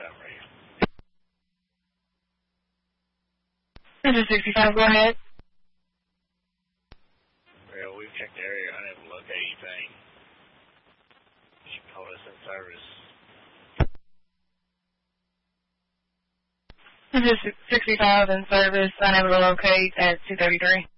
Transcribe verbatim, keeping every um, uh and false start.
some reason. This is sixty-five, go ahead. Well, we've checked the area, unable to locate anything. She called us in service. This is sixty-five in service, unable to locate at two thirty-three.